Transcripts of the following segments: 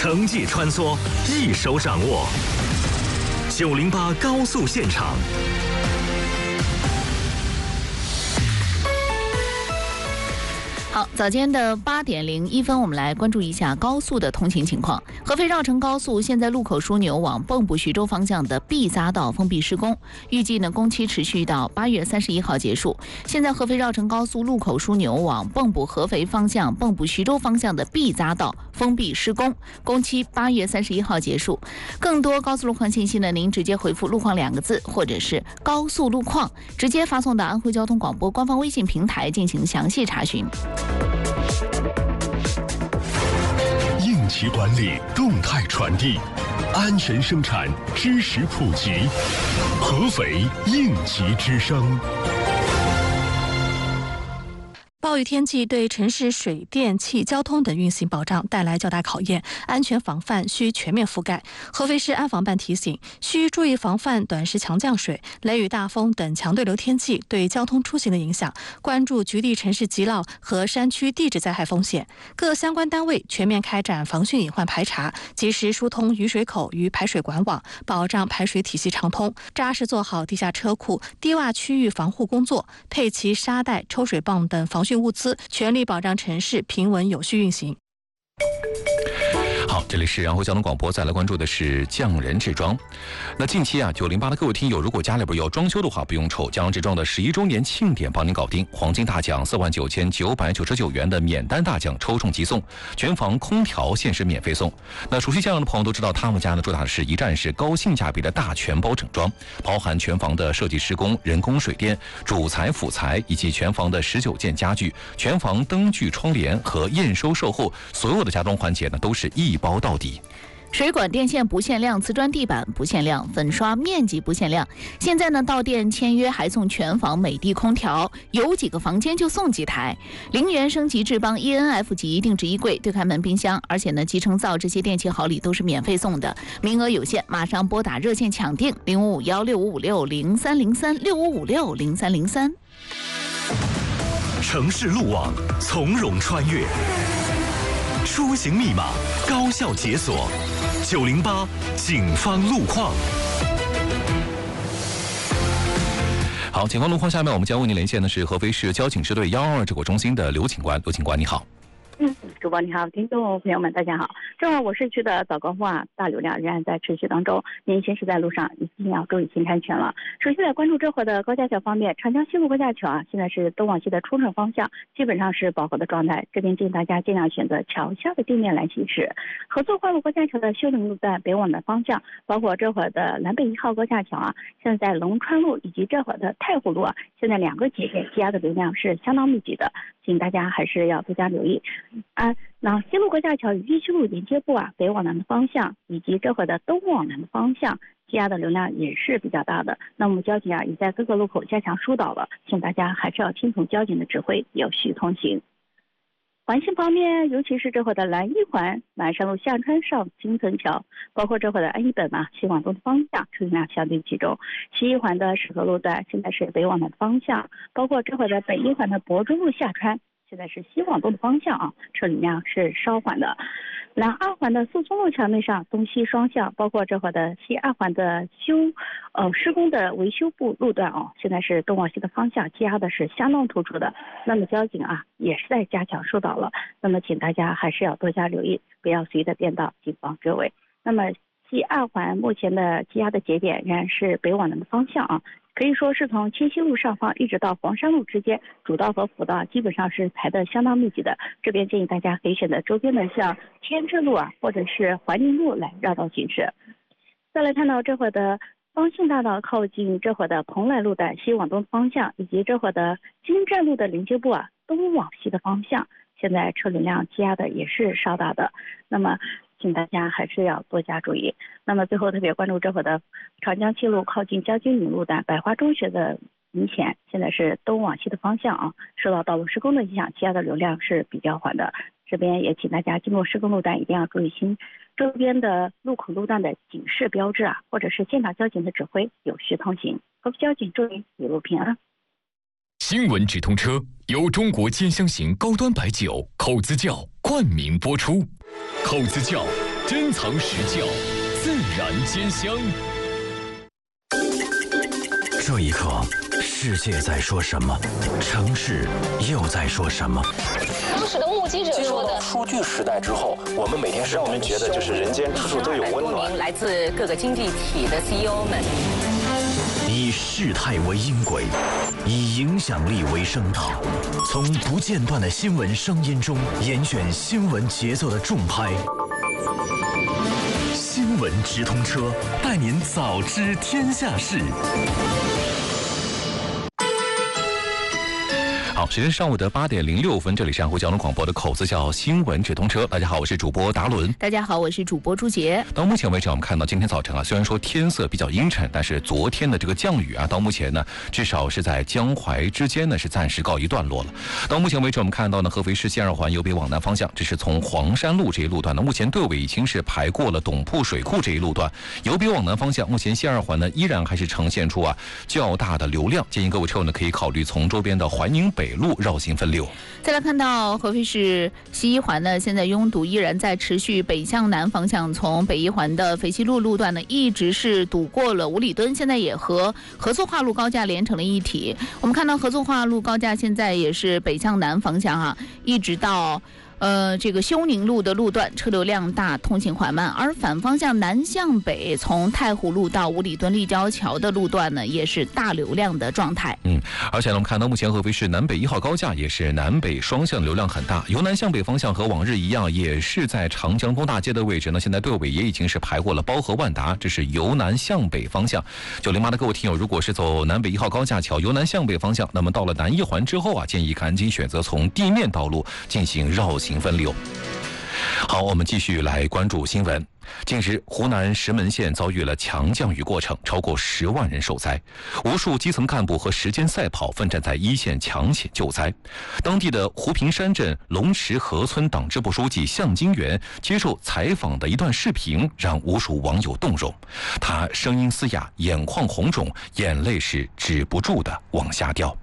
层级穿梭，一手掌握。908高速现场。 好，早间的8点01分，我们来关注一下高速的通行情况。合肥绕城高速现在路口枢纽往蚌埠徐州方向的 B 匝道封闭施工，预计呢工期持续到8月31号结束。现在合肥绕城高速路口枢纽往蚌埠合肥方向、蚌埠徐州方向的 B 匝道封闭施工，工期8月31号结束。更多高速路况信息呢，您直接回复“路况”2个字，或者是高速路况，直接发送到安徽交通广播官方微信平台进行详细查询。 应急管理，动态传递，安全生产，知识普及。合肥应急之声。 暴雨天气对城市水电气交通等运行保障带来较大考验，安全防范需全面覆盖。合肥市安防办提醒，需注意防范短时强降水、雷雨大风等强对流天气对交通出行的影响，关注局地城市积涝和山区地质灾害风险。各相关单位全面开展防汛隐患排查，及时疏通雨水口与排水管网，保障排水体系畅通，扎实做好地下车库、低洼区域防护工作，配齐沙袋、抽水泵等防汛物资，全力保障城市平稳有序运行。 好，这里是安徽交通广播，再来关注的是匠人制装。那近期908的各位听友，如果家里边有装修的话，不用愁，匠人制装的11周年庆典帮您搞定。黄金大奖49999元的免单大奖抽中即送，全房空调限时免费送。那熟悉匠人的朋友都知道，他们家呢主打的是一站式高性价比的大全包整装，包含全房的设计施工、人工水电、主材辅材，以及全房的19件家具、全房灯具窗帘和验收售后所有的家装环节呢，都是一包到底。 水管电线不限量，瓷砖地板不限量，粉刷面积不限量。现在呢，到店签约还送全房美的空调，有几个房间就送几台。0元升级智邦 ENF 级定制衣柜、对开门冰箱，而且呢，集成灶这些电器好礼都是免费送的，名额有限，马上拨打热线抢订05516556030365560303。 城市路网从容穿越，出行密码高效解锁。908警方路况。 好，警方路况，下面我们将为您连线的是合肥市交警支队122指挥中心的刘警官。刘警官，你好。 主播你好，听众朋友们大家好。正好我市区的早高峰大流量仍然在持续当中，您行驶在路上一定要注意行车安全了。首先来关注这会的高架桥方面，长江西路高架桥现在是东往西的出城方向基本上是饱和的状态，这边建议大家尽量选择桥下的地面来行驶。合作花路高架桥的修岭路段北往的方向，包括这会的南北1号高架桥现在在龙川路以及这会的太湖路现在2个节点积压的流量是相当密集的，请大家还是要多加留意。那西路高架桥与玉溪路连接部北往南的方向，以及这会的东往南的方向，积压的流量也是比较大的。那我们交警也在各个路口加强疏导了，请大家还是要听从交警的指挥，有序通行。环线方面，尤其是这会的蓝一环南山路下川上金层桥，包括这会的安一本西往东的方向车流量相对集中。西一环的石河路段现在是北往南的方向，包括这会的北一环的博中路下川现在是西往东的方向车流量是稍缓的。南二环的速松路桥面上东西双向，包括这会的西二环的施工的维修部路段现在是东往西的方向积压的是相当突出的。那么交警也是在加强疏导了，那么请大家还是要多加留意，不要随意的变道，谨防追尾。那么西二环目前的积压的节点仍然是北往南的方向可以说是从清溪路上方一直到黄山路之间，主道和辅道基本上是排的相当密集的。这边建议大家可以选择周边的像天智路或者是怀宁路来绕道行驶。再来看到这会的方兴大道靠近这会的蓬莱路段西往东方向，以及这会的金站路的连接部东往西的方向，现在车流量积压的也是稍大的。那么请大家还是要多加注意。那么最后特别关注这会的长江西路靠近交金岭路段百花中学的明显，现在是东往西的方向受到道路施工的影响，积压的流量是比较缓的。这边也请大家经过施工路段一定要注意周边的路口路段的警示标志或者是现场交警的指挥，有序通行。合肥交警注意一路平安。 新闻直通车由中国兼香型高端白酒口子窖冠名播出。口子窖珍藏实教，自然兼香。 这一刻，世界在说什么？城市又在说什么？ 当时的目击者说的， 数据时代之后，我们每天让我们觉得就是人间处处都有温暖。 来自各个经济体的 CEO 们， 以事态为音轨，以影响力为声道，从不间断的新闻声音中严选新闻节奏的重拍。新闻直通车，带您早知天下事。 好，时间上午的8点06分，这里是安徽交通广播的口子叫新闻直通车。大家好，我是主播达伦。 大家好，我是主播朱杰。 到目前为止，我们看到今天早晨虽然说天色比较阴沉，但是昨天的这个降雨到目前呢，至少是在江淮之间呢是暂时告一段落了。到目前为止，我们看到呢，合肥市西二环由北往南方向，这是从黄山路这一路段呢，目前队尾已经是排过了董铺水库这一路段，由北往南方向，目前西二环呢依然还是呈现出较大的流量，建议各位车友呢可以考虑从周边的怀宁北路绕行分流。 再来看到合肥市西一环呢，现在拥堵依然在持续，北向南方向从北一环的肥西路路段呢，一直是堵过了五里墩，现在也和合作化路高架连成了一体。我们看到合作化路高架现在也是北向南方向一直到这个休宁路的路段车流量大，通行缓慢，而反方向南向北从太湖路到五里墩立交桥的路段呢，也是大流量的状态。 而且呢，我们看到目前合肥市南北1号高架也是南北双向流量很大，由南向北方向和往日一样，也是在长江东大街的位置呢，现在队尾也已经是排过了包河万达，这是由南向北方向。908的各位听友，如果是走南北1号高架桥由南向北方向，那么到了南一环之后建议赶紧选择从地面道路进行绕行分流。好，我们继续来关注新闻。近日，湖南石门县遭遇了强降雨过程，超过10万人受灾，无数基层干部和时间赛跑奋战在一线抢险救灾。当地的湖平山镇龙池河村党支部书记向金元接受采访的一段视频，让无数网友动容。他声音嘶哑，眼眶红肿，眼泪是止不住的往下掉。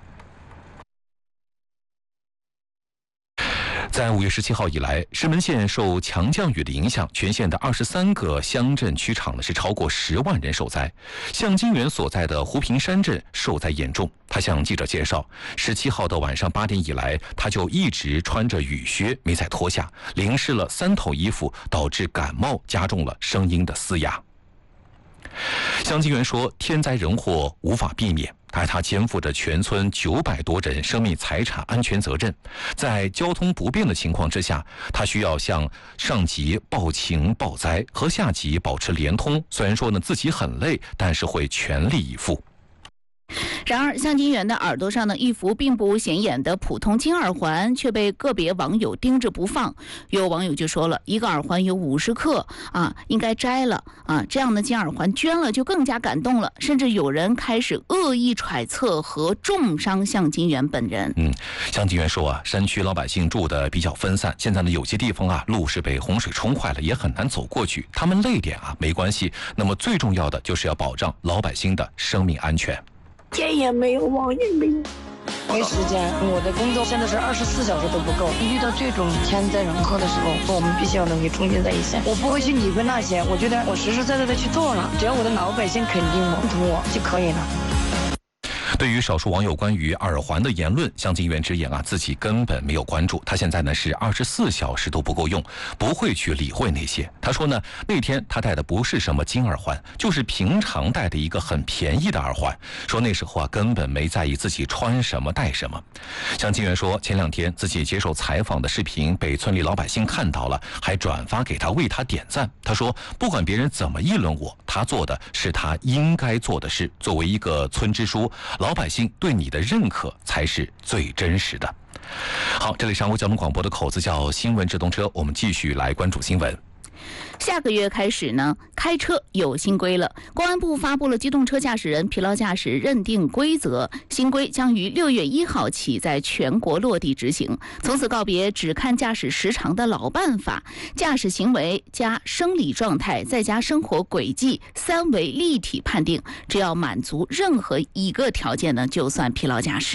在5月17号以来，石门县受强降雨的影响，全县的23个乡镇区场是超过10万人受灾。向金元所在的湖平山镇受灾严重。他向记者介绍，17号的晚上8点以来，他就一直穿着雨靴没再脱下，淋湿了3套衣服，导致感冒，加重了声音的嘶哑。向金元说，天灾人祸无法避免，但他肩负着全村900多人生命财产安全责任。在交通不便的情况之下，他需要向上级报情报灾，和下级保持联通。虽然说呢自己很累，但是会全力以赴。 然而，向金元的耳朵上呢，一副并不显眼的普通金耳环却被个别网友盯着不放。有网友就说了，一个耳环有50克应该摘了这样的金耳环捐了就更加感动了。甚至有人开始恶意揣测和重伤向金元本人。 向金元说山区老百姓住的比较分散，现在呢有些地方路是被洪水冲坏了，也很难走过去。他们累点没关系，那么最重要的就是要保障老百姓的生命安全。 天也没有，网也没有，没时间。我的工作现在是24小时都不够。遇到这种天灾人祸的时候，我们必须要能够冲击在一线。我不会去理会那些，我觉得我实实在在的去做了，只要我的老百姓肯定我、认同我就可以了。 对于少数网友关于耳环的言论，向金元直言自己根本没有关注，他现在呢是24小时都不够用，不会去理会那些。他说呢，那天他戴的不是什么金耳环，就是平常戴的一个很便宜的耳环，说那时候根本没在意自己穿什么戴什么。向金元说，前2天自己接受采访的视频被村里老百姓看到了，还转发给他，为他点赞。他说，不管别人怎么议论我，他做的是他应该做的事。作为一个村支书，老百姓对你的认可才是最真实的。好，这里是安徽交通广播的口子叫新闻直通车，我们继续来关注新闻。 下个月开始呢，开车有新规了。公安部发布了机动车驾驶人疲劳驾驶认定规则，新规将于6月1号起在全国落地执行。从此告别只看驾驶时长的老办法，驾驶行为加生理状态再加生活轨迹3维立体判定，只要满足任何一个条件呢，就算疲劳驾驶。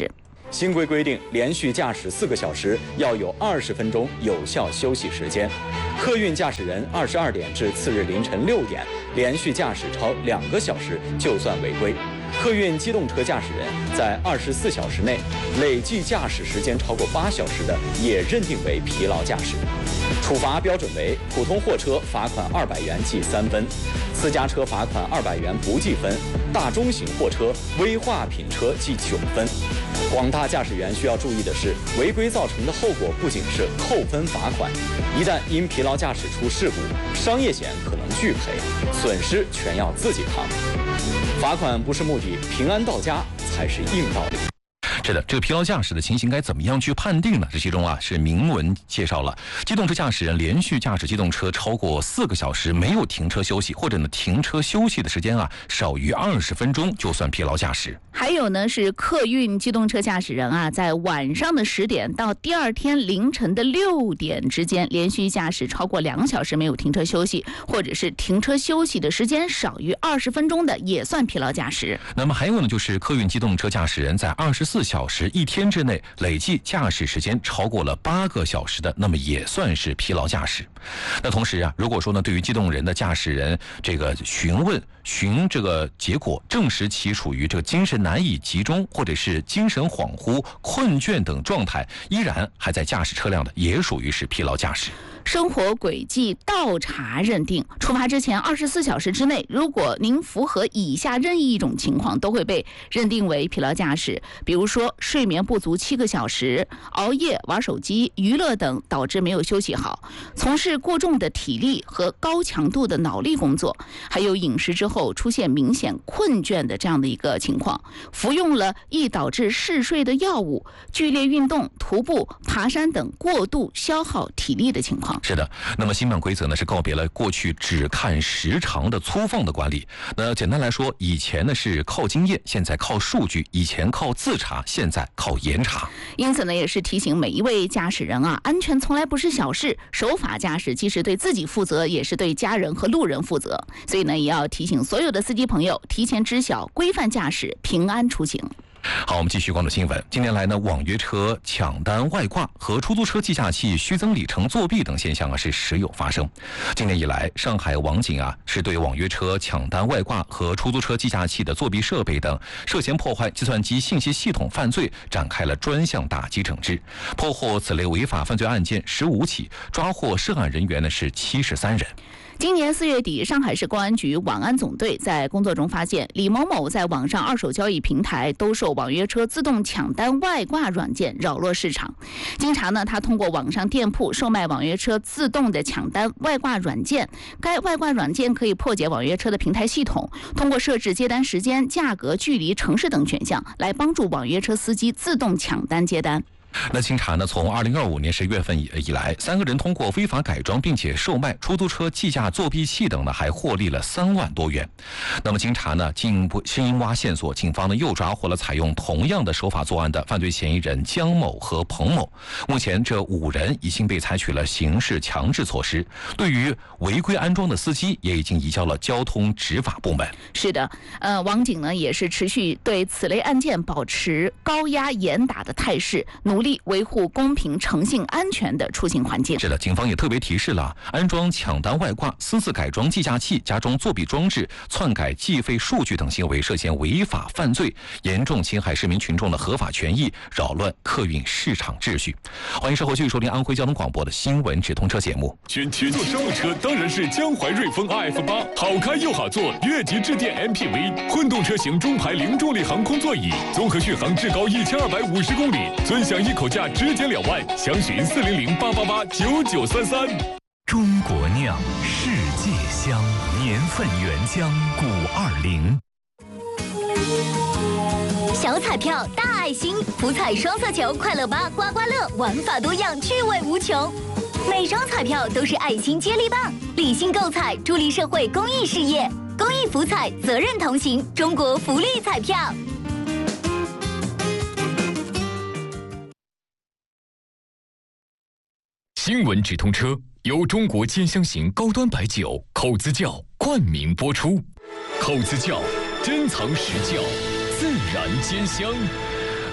新规规定，连续驾驶4个小时要有20分钟有效休息时间。客运驾驶人22点至次日凌晨6点连续驾驶超2个小时就算违规。客运机动车驾驶人在24小时内累计驾驶时间超过8小时的，也认定为疲劳驾驶。处罚标准为：普通货车罚款200元记3分，私家车罚款200元不记分，大中型货车、危化品车记9分。广大驾驶员需要注意的是，违规造成的后果不仅是扣分罚款，一旦因疲劳驾驶出事故，商业险可能拒赔，损失全要自己扛。罚款不是目的，平安到家才是硬道理。 是的，这个疲劳驾驶的情形该怎么样去判定呢？这其中是明文介绍了，机动车驾驶人连续驾驶机动车超过4个小时没有停车休息，或者停车休息的时间少于20分钟，就算疲劳驾驶。 还有呢是客运机动车驾驶人在晚上的10点到第二天凌晨的6点之间连续驾驶超过2小时没有停车休息，或者是停车休息的时间少于20分钟的，也算疲劳驾驶。 那么还有呢，就是客运机动车驾驶人在24小时1天之内累计驾驶时间超过了8个小时的，那么也算是疲劳驾驶。那同时如果说呢，对于机动人的驾驶人这个询这个结果证实其处于这个精神难以集中，或者是精神恍惚、困倦等状态，依然还在驾驶车辆的，也属于是疲劳驾驶。 生活轨迹倒查认定，出发之前24小时之内，如果您符合以下任意一种情况，都会被认定为疲劳驾驶。比如说，睡眠不足7个小时，熬夜、玩手机、娱乐等导致没有休息好，从事过重的体力和高强度的脑力工作，还有饮食之后出现明显困倦的这样的一个情况，服用了易导致嗜睡的药物，剧烈运动、徒步、爬山等过度消耗体力的情况。 是的，那么新版规则呢是告别了过去只看时长的粗放的管理。那简单来说，以前呢是靠经验，现在靠数据；以前靠自查，现在靠严查。 因此呢，也是提醒每一位驾驶人安全从来不是小事，守法驾驶既是对自己负责，也是对家人和路人负责。所以呢，也要提醒所有的司机朋友提前知晓，规范驾驶，平安出行。 好，我们继续关注新闻。近年来呢，网约车抢单外挂和出租车计价器虚增里程作弊等现象是时有发生。今年以来，上海网警是对网约车抢单外挂和出租车计价器的作弊设备等涉嫌破坏计算机信息系统犯罪展开了专项打击整治，破获此类违法犯罪案件15起，抓获涉案人员是73人。 今年4月底，上海市公安局网安总队在工作中发现，李某某在网上二手交易平台兜售网约车自动抢单外挂软件，扰乱市场。经查呢，他通过网上店铺售卖网约车自动的抢单外挂软件，该外挂软件可以破解网约车的平台系统，通过设置接单时间、价格、距离、城市等选项，来帮助网约车司机自动抢单接单。 那经查呢，从2025年10月份以来，3个人通过非法改装并且售卖出租车计价作弊器等还获利了3万多元。那么经查呢，进一步深挖线索，警方又抓获了采用同样的手法作案的犯罪嫌疑人姜某和彭某。目前这5人已经被采取了刑事强制措施，对于违规安装的司机也已经移交了交通执法部门。 是的，网警呢也是持续对此类案件保持高压严打的态势，努力维护公平、诚信、安全的出行环境。 是的，警方也特别提示了，安装抢单外挂、私自改装计价器、加装作弊装置、篡改计费数据等行为涉嫌违法犯罪，严重侵害市民群众的合法权益，扰乱客运市场秩序。欢迎稍后继续收听安徽交通广播的新闻直通车节目。 选铁座商务车当然是江淮瑞风 RF8， 好开又好坐，越级致电 MPV， 混动车型中排零重力航空座椅，综合续航至高1250公里，尊享一口价直减2万，详询400-888-9933。 中国酿，世界香，年份原浆520。 小彩票大爱心，福彩双色球快乐吧刮刮乐，玩法多样，趣味无穷。每张彩票都是爱心接力棒，理性购彩，助力社会公益事业。公益福彩，责任同行，中国福利彩票。 新闻直通车由中国兼香型高端白酒口子窖冠名播出。口子窖珍藏实窖，自然兼香。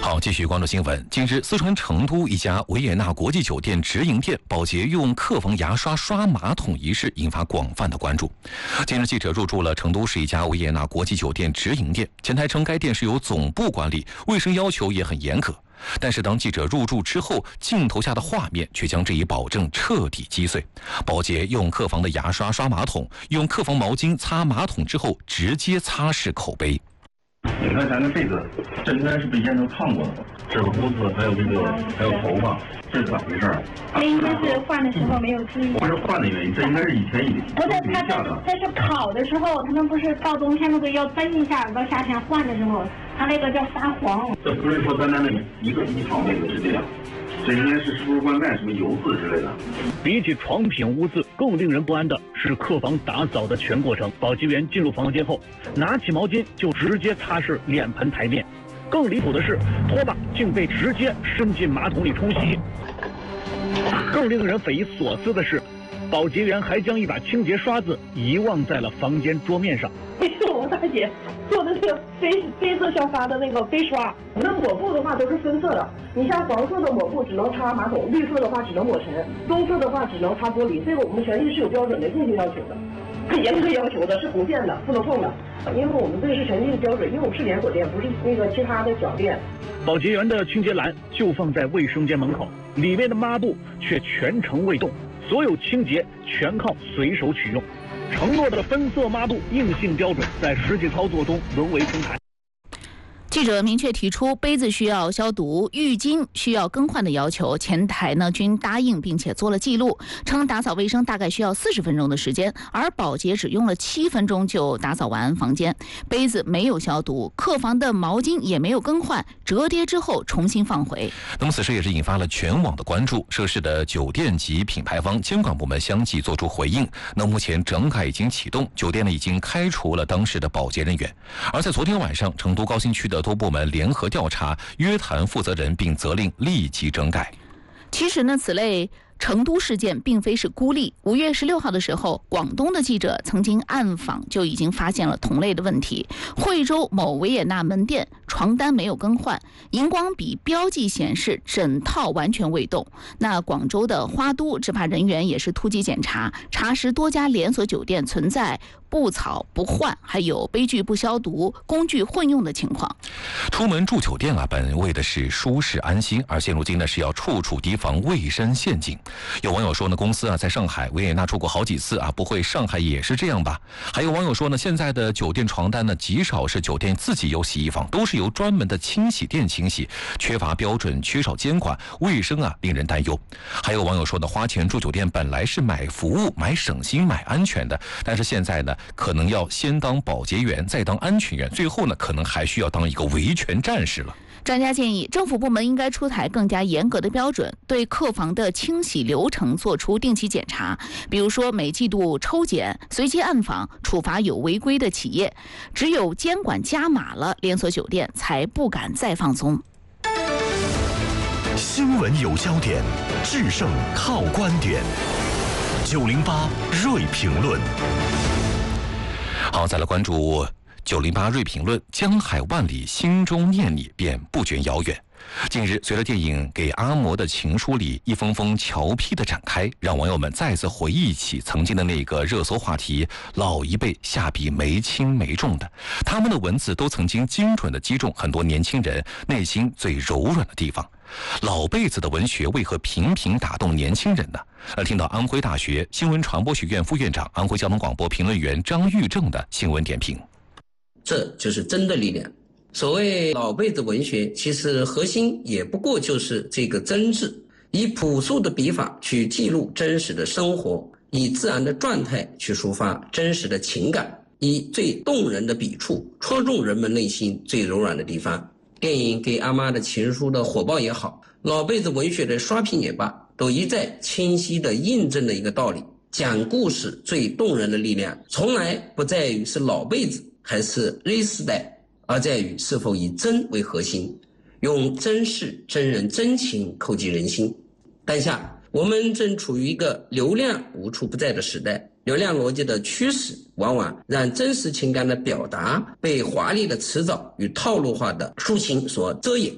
好，继续关注新闻。近日，四川成都一家维也纳国际酒店直营店保洁用客房牙刷刷马桶一事引发广泛的关注。近日，记者入住了成都市一家维也纳国际酒店直营店，前台称该店是由总部管理，卫生要求也很严格。但是当记者入住之后，镜头下的画面却将这一保证彻底击碎。保洁用客房的牙刷刷马桶，用客房毛巾擦马桶之后，直接擦拭口杯。 你看咱的被子，这应该是被烟头烫过的，这个污渍还有还有头发，这是咋回事？ 那应该是换的时候没有注意。 不是换的原因，这应该是以前不是他这是跑的时候，他们不是到冬天那个要蹬一下，到夏天换的时候，他那个叫发黄。 这不是说单单的一个地方那个是这样。这应该是输入灌溉什么油渍之类的。 比起床品污渍，更令人不安的是客房打扫的全过程。保洁员进入房间后，拿起毛巾就直接擦拭脸盆台面。更离谱的是，拖把竟被直接伸进马桶里冲洗。更令人匪夷所思的是，保洁员还将一把清洁刷子遗忘在了房间桌面上。 我们大姐做的是黑色小发的那个飞刷，我们抹布的话都是分色的。你像黄色的抹布只能擦马桶，绿色的话只能抹尘，棕色的话只能擦玻璃。这个我们全系是有标准的硬性要求的，很严格要求的，是红线的，不能碰的。因为我们这是全系的标准，因为我们是连锁店，不是那个其他的小店。 保洁员的清洁篮就放在卫生间门口，里面的抹布却全程未动，所有清洁全靠随手取用。承诺的分色抹布硬性标准在实际操作中沦为空谈。 记者明确提出杯子需要消毒、浴巾需要更换的要求，前台呢均答应并且做了记录，称打扫卫生大概需要40分钟的时间，而保洁只用了7分钟就打扫完房间，杯子没有消毒，客房的毛巾也没有更换，折叠之后重新放回。 那么此事也是引发了全网的关注，涉事的酒店及品牌方监管部门相继做出回应。那目前整改已经启动，酒店呢已经开除了当时的保洁人员。而在昨天晚上，成都高新区的多部门联合调查，约谈负责人，并责令立即整改。 其实呢，此类成都事件并非是孤立。5月16号的时候，广东的记者曾经暗访，就已经发现了同类的问题。惠州某维也纳门店床单没有更换，荧光笔标记显示整套完全未动。那广州的花都执法人员也是突击检查，查实多家连锁酒店存在不扫不换，还有杯具不消毒、工具混用的情况。 出门住酒店本为的是舒适安心，而现如今呢是要处处提防卫生陷阱。有网友说呢，公司在上海、维也纳住过好几次不会上海也是这样吧？还有网友说呢，现在的酒店床单呢，极少是酒店自己有洗衣房，都是由专门的清洗店清洗，缺乏标准，缺少监管，卫生令人担忧。还有网友说呢，花钱住酒店本来是买服务、买省心、买安全的，但是现在呢，可能要先当保洁员，再当安全员，最后呢，可能还需要当一个维权战士了。 专家建议，政府部门应该出台更加严格的标准，对客房的清洗流程做出定期检查，比如说每季度抽检、随机暗访，处罚有违规的企业。只有监管加码了，连锁酒店才不敢再放松。 新闻有焦点，制胜靠观点。908锐评论。 好，再来关注908锐评论，江海万里，心中念你，便不觉遥远。近日，随着电影《给阿嬷的情书》里一封封俏皮的展开，让网友们再次回忆起曾经的那个热搜话题，老一辈下笔没轻没重的，他们的文字都曾经精准地击中很多年轻人内心最柔软的地方。老辈子的文学为何频频打动年轻人呢？听到安徽大学新闻传播学院副院长、安徽交通广播评论员张玉正的新闻点评。 这就是真的力量。所谓老辈子文学，其实核心也不过就是这个真字，以朴素的笔法去记录真实的生活，以自然的状态去抒发真实的情感，以最动人的笔触戳中人们内心最柔软的地方。电影《给阿妈的情书》的火爆也好，老辈子文学的刷屏也罢，都一再清晰地印证了一个道理：讲故事最动人的力量，从来不在于是老辈子还是 Z 世代，而在于是否以真为核心，用真事、真人、真情扣击人心。当下我们正处于一个流量无处不在的时代，流量逻辑的驱使往往让真实情感的表达被华丽的辞藻与套路化的抒情所遮掩，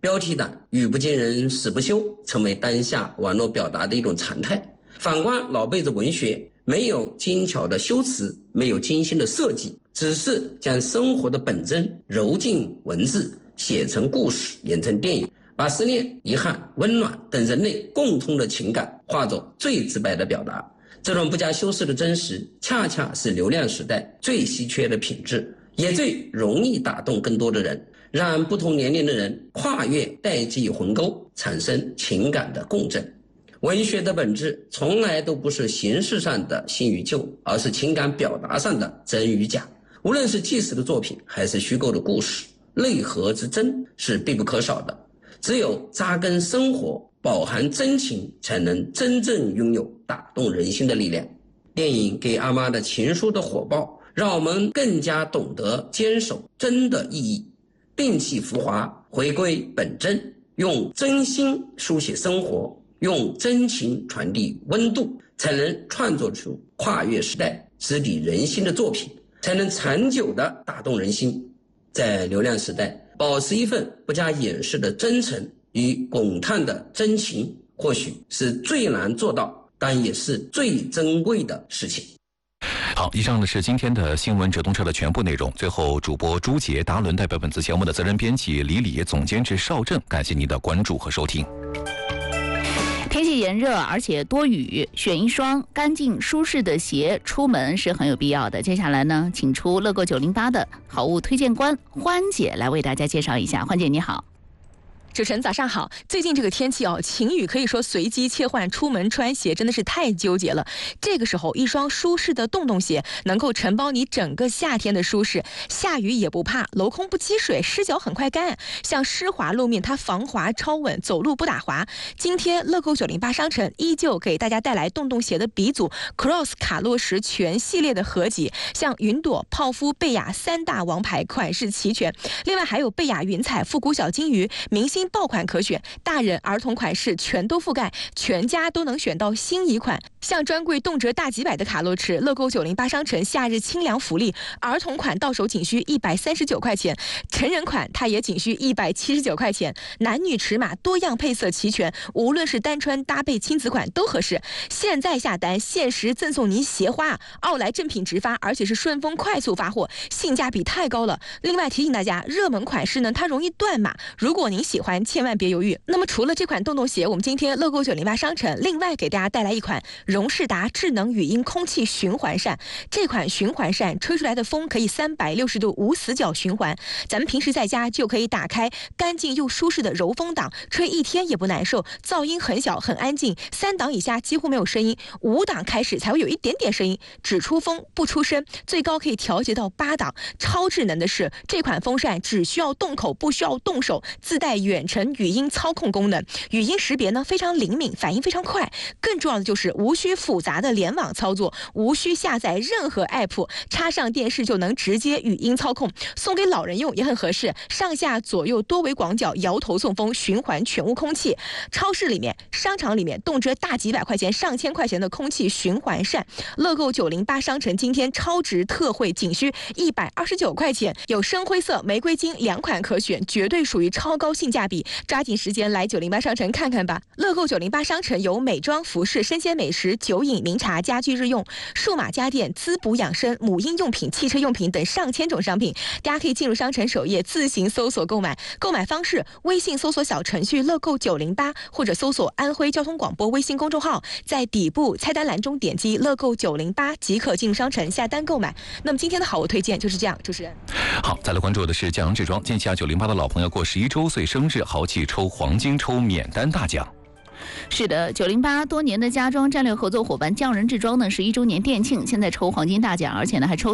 标题党、语不惊人死不休，成为当下网络表达的一种常态。反观老辈子文学，没有精巧的修辞，没有精心的设计，只是将生活的本真揉进文字，写成故事，演成电影，把思念、遗憾、温暖等人类共通的情感化作最直白的表达。这种不加修饰的真实，恰恰是流量时代最稀缺的品质，也最容易打动更多的人，让不同年龄的人跨越代际鸿沟，产生情感的共振。文学的本质从来都不是形式上的新与旧，而是情感表达上的真与假。无论是纪实的作品还是虚构的故事，内核之真是必不可少的。只有扎根生活，饱含真情，才能真正拥有打动人心的力量。电影《给阿妈的情书》的火爆，让我们更加懂得坚守真的意义，摒弃浮华，回归本真，用真心书写生活，用真情传递温度，才能创作出跨越时代、直抵人心的作品，才能长久地打动人心。在流量时代，保持一份不加掩饰的真诚与滚烫的真情，或许是最难做到，但也是最珍贵的事情。 好，以上呢是今天的新闻直通车的全部内容。最后，主播朱杰、达伦代表本次节目的责任编辑李李、总监制邵正，感谢您的关注和收听。 天气炎热而且多雨，选一双干净舒适的鞋出门是很有必要的。接下来呢，请出乐购908的好物推荐官欢姐来为大家介绍一下。欢姐你好。 主持人早上好。最近这个天气晴雨可以说随机切换，出门穿鞋真的是太纠结了。这个时候，一双舒适的洞洞鞋能够承包你整个夏天的舒适，下雨也不怕，镂空不积水，湿脚很快干。像湿滑路面，它防滑超稳，走路不打滑。今天乐购908商城依旧给大家带来洞洞鞋的鼻祖 Cross 卡洛什全系列的合集，像云朵、泡芙、贝雅3大王牌款式齐全，另外还有贝雅云彩、复古小金鱼、明星爆款可选，大人儿童款式全都覆盖，全家都能选到心仪款。像专柜动辄大几百的卡洛驰，乐购908商城夏日清凉福利，儿童款到手仅需139块钱，成人款它也仅需179块钱，男女尺码多样配色齐全，无论是单穿搭配亲子款都合适。现在下单限时赠送您鞋花，奥莱正品直发，而且是顺丰快速发货，性价比太高了。另外提醒大家，热门款式呢它容易断码，如果您喜欢千万别犹豫。那么除了这款洞洞鞋，我们今天乐购908商城另外给大家带来一款荣仕达智能语音空气循环扇。这款循环扇吹出来的风可以360度无死角循环，咱们平时在家就可以打开干净又舒适的柔风档，吹一天也不难受，噪音很小很安静，3档以下几乎没有声音，5档开始才会有一点点声音，只出风不出声，最高可以调节到8档。超智能的是，这款风扇只需要动口不需要动手，自带远程语音操控功能，语音识别呢非常灵敏，反应非常快，更重要的就是无需复杂的联网操作，无需下载任何 app， 插上电视就能直接语音操控，送给老人用也很合适，上下左右多维广角摇头送风，循环全屋空气。超市里面、商场里面动辄大几百块钱、上千块钱的空气循环扇，乐购908商城今天超值特惠，仅需129块钱，有深灰色、玫瑰金2款可选，绝对属于超高性价比，抓紧时间来908商城看看吧。乐购908商城有美妆、服饰、生鲜美食、酒饮、名茶、家居日用、数码家电、滋补养生、母婴用品、汽车用品等上千种商品，大家可以进入商城首页自行搜索购买。购买方式：微信搜索小程序乐购908，或者搜索安徽交通广播微信公众号，在底部菜单栏中点击乐购908即可进入商城下单购买。那么今天的好物推荐就是这样，主持人。 好，再来关注的是匠人制装，近期908的老朋友过11周岁生日，豪气抽黄金抽免单大奖。 是的，908多年的家装战略合作伙伴匠人制装呢是1周年店庆，现在抽黄金大奖，而且呢还抽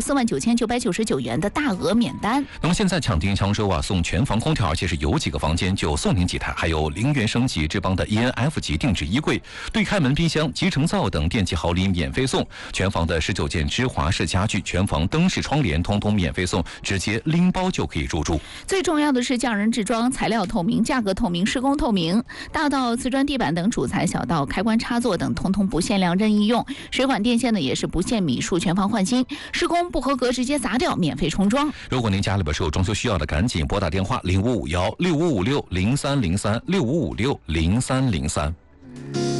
49999元的大额免单。 那么现在抢订抢收送全房空调，而且是有几个房间就送您几台，还有0元升级智邦的 ENF 级定制衣柜、对开门冰箱、集成灶等电器好礼免费送，全房的19件芝华式家具、全房灯饰窗帘通通免费送，直接拎包就可以入住。 最重要的是匠人制装材料透明、价格透明、施工透明，大到瓷砖地板板等主材小到开关插座等，统统不限量任意用。水管电线呢也是不限米数，全房换新。施工不合格直接砸掉，免费重装。 如果您家里边是有装修需要的，赶紧拨打电话05516556030365560303。